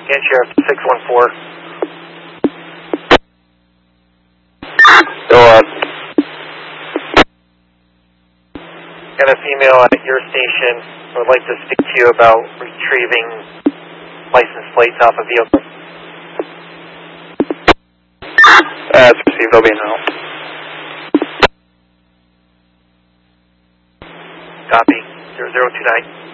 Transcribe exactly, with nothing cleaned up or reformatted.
Again, Sheriff six one four. Go on. Got a female at your station who would like to speak to you about retrieving license plates off a vehicle. That's received. I'll be in now. Copy. zero zero two nine.